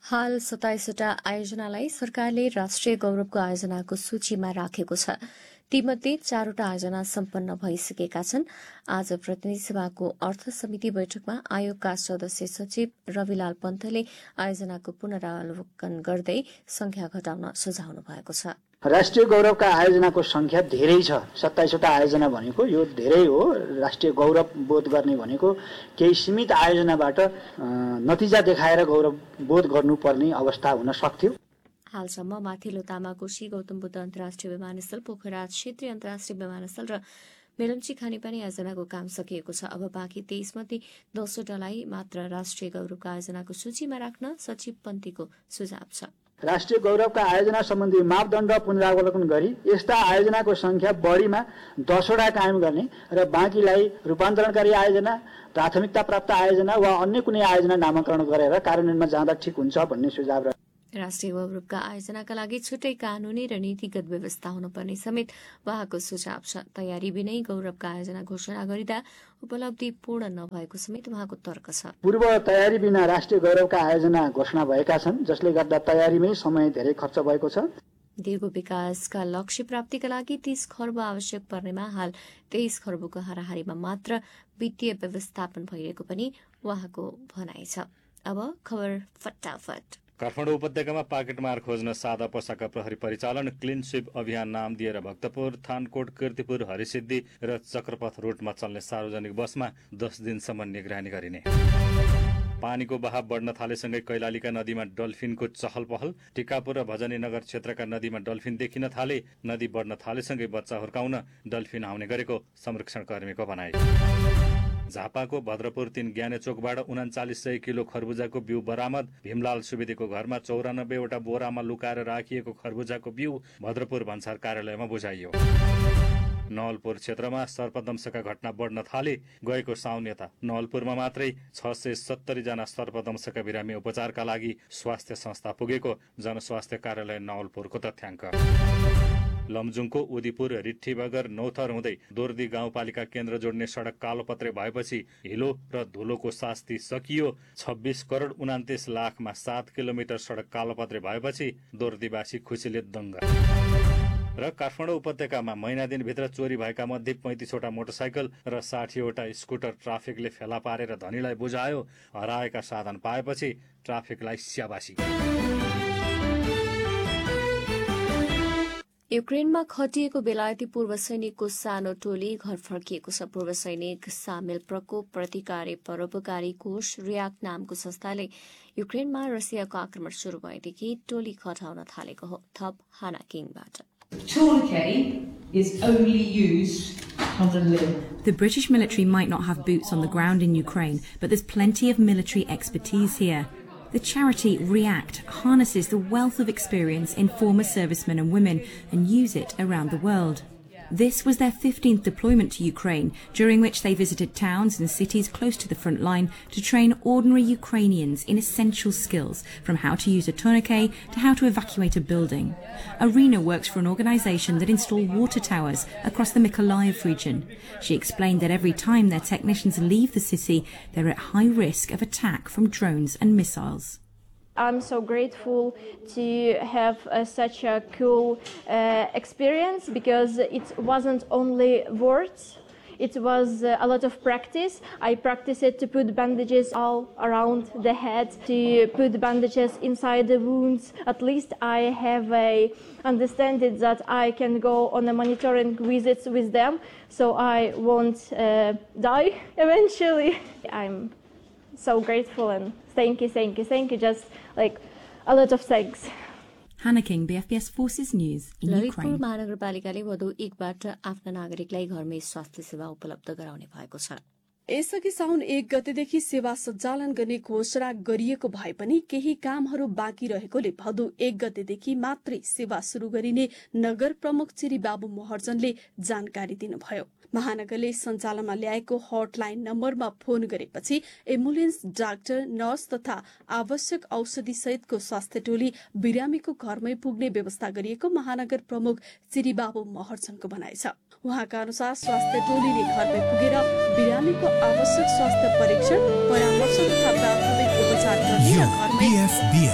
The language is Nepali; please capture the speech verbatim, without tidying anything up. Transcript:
हाल सत्ताइसवटा आयोजनालाई सरकारले राष्ट्रिय गौरवको आयोजनाको सूचीमा राखेको छ। तीमध्ये चारवटा आयोजना सम्पन्न भइसकेका छन्। आज प्रतिनिधि सभाको अर्थ समिति बैठकमा आयोगका सदस्य सचिव रविलाल पन्तले आयोजनाको पुनरावलोकन गर्दै संख्या घटाउन सुझाउनु भएको छ। राष्ट्रिय गौरवका आयोजनाको संख्या धेरै छ। सत्ताइसवटा आयोजना भनेको यो धेरै हो। राष्ट्रिय गौरव बोध गर्ने भनेको केही सीमित आयोजनाबाट नतिजा देखाएर गौरव बोध गर्नुपर्ने अवस्था हुन सक्थ्यो। हालसम्म माथिल्लो तामाकोशी, गौतम बुद्ध अन्तर्राष्ट्रिय विमानस्थल, पोखरा क्षेत्रीय अन्तर्राष्ट्रिय विमानस्थल र मेलम्ची खानेपानी आयोजनाको काम सकिएको छ। अब बाँकी तेइस मध्ये दसवटालाई मात्र राष्ट्रिय गौरवका आयोजनाको सूचीमा राख्न सचिव पन्तीको सुझाव छ। राष्ट्रिय गौरवका आयोजना सम्बन्धी मापदण्ड पुनरावलोकन गरी यस्ता आयोजनाको संख्या बढीमा दसवटा कायम गर्ने र बाँकीलाई रूपान्तरणकारी आयोजना, प्राथमिकता प्राप्त आयोजना वा अन्य कुनै आयोजना नामाकरण गरेर कार्यान्वयनमा जाँदा ठिक हुन्छ भन्ने सुझाव र राष्ट्रिय गौरवका आयोजनाका लागि छुट्टै कानूनी र नीतिगत व्यवस्था हुनुपर्ने समेत उहाँको सुझाव छ। तयारी बिनै गौरवका आयोजना घोषणा गरिँदा उपलब्धि पूर्ण नभएको समेत उहाँको तर्क छ। पूर्व तयारी बिना राष्ट्रिय गौरवका आयोजना घोषणा भएका छन्, जसले गर्दा तयारीमै समय धेरै खर्च भएको छ। दीर्घ विकासका लक्ष्य प्राप्तिका लागि तीस खर्ब आवश्यक पर्नेमा हाल तेइस खर्बको हाराहारीमा मात्र वित्तीय व्यवस्थापन भइरहेको पनि उहाँको भनाइ छ। अब खबर फटाफट। काठमाडौँ उपत्यकामा पाकेटमार खोज्न सादा पोसाका प्रहरी परिचालन क्लिन स्विप अभियान नाम दिएर भक्तपुर, थानकोट, कीर्तिपुर, हरिसिद्धि र चक्रपथ रूटमा चल्ने सार्वजनिक बसमा दस दिनसम्म निगरानी गरिने। पानीको बहाव बढ्न थालेसँगै कैलालीका नदीमा डल्फिनको चहल पहल। टिकापुर र भजनीनगर क्षेत्रका नदीमा डल्फिन देखिन थाले। नदी बढ्न थालेसँगै बच्चा हुर्काउन डल्फिन आउने गरेको संरक्षण कर्मीको भनाइ। झापाको भद्रपुर तीन ज्ञाने चोकबाट उनाचालिस सय किलो खरबुजाको बिउ बरामद। भीमलाल सुवेदीको घरमा चौरानब्बेवटा बोरामा लुकाएर राखिएको खरबुजाको बिउ भद्रपुर भन्सार कार्यालयमा बुझाइयो। नवलपुर क्षेत्रमा सर्पदंशका घटना बढ्न थाले। गएको साउन यता नवलपुरमा मात्रै छ सय सत्तरी जना सर्पदंशका बिरामी उपचारका लागि स्वास्थ्य संस्था पुगेको जनस्वास्थ्य कार्यालय नवलपुरको तथ्याङ्क। लमजुङको उदिपुर, रिट्ठी बगर, नौथर हुँदै दोर्दी गाउँपालिका केन्द्र जोड्ने सडक कालोपत्रे भएपछि हिलो र धुलोको शास्ति सकियो। छब्बीस करोड उनातिस लाखमा सात किलोमिटर सडक कालोपत्रे भएपछि दोर्दीवासी खुसीले दङ्ग। र काठमाडौँ उपत्यकामा महिना दिनभित्र चोरी भएका मध्ये पैंतिसवटा मोटरसाइकल र साठीवटा स्कुटर ट्राफिकले फेला पारेर धनीलाई बुझायो। हराएका साधन पाएपछि ट्राफिकलाई स्याबासी। युक्रेनमा खटिएको बेलायती पूर्व सैनिकको सानो टोली घर फर्किएको छ। पूर्व सैनिक सामेल प्रकोप प्रतिकारी परोपकारी कोष रियाक्ट नामको संस्थाले युक्रेनमा रसियाको आक्रमण शुरू भएदेखि टोली खटाउन थालेको हो। थप हाना किङबाट। The British military might not have boots on the ground in Ukraine, but there's plenty of military expertise here. The charity REACT harnesses the wealth of experience in former servicemen and women and use it around the world. This was their fifteenth deployment to Ukraine, during which they visited towns and cities close to the front line to train ordinary Ukrainians in essential skills, from how to use a tourniquet to how to evacuate a building. Arena works for an organisation that install water towers across the Mykolaiv region. She explained that every time their technicians leave the city, they're at high risk of attack from drones and missiles. I'm so grateful to have uh, such a cool uh, experience, because it wasn't only words, it was uh, a lot of practice. I practiced to put bandages all around the head, to put bandages inside the wounds. At least I have a understanding that I can go on a monitoring visits with them, so I won't uh, die eventually. I'm so grateful and thank you, thank you, thank you, just like a lot of thanks. Hannah King, B F B S Forces News in Lalitpur Ukraine. महानगरपालिकाले वधु एकबाट आफ्ना नागरिकलाई घरमै स्वास्थ्य सेवा उपलब्ध गराउने भएको छ। यसअघि साउन एक गतेदेखि सेवा सञ्चालन गर्ने घोषणा गरिएको भए पनि केही कामहरू बाँकी रहेकोले भदौ एक गतेदेखि मात्रै सेवा शुरू गरिने नगर प्रमुख चिरी बाबु महर्जनले जानकारी दिनुभयो। महानगरले सञ्चालनमा ल्याएको हटलाइन नम्बरमा फोन गरेपछि एम्बुलेन्स, डाक्टर, नर्स तथा आवश्यक औषधि सहितको स्वास्थ्य टोली बिरामीको घरमै पुग्ने व्यवस्था गरिएको महानगर प्रमुख चिरी बाबु महर्जनको भनाइ छ। उहाँका अनुसार स्वास्थ्य टोलीले घरमै पुगेर बिरामीको आवश्यक स्वास्थ्य परीक्षण, परामर्श तथा प्राथमिक उपचार गर्ने र घरमै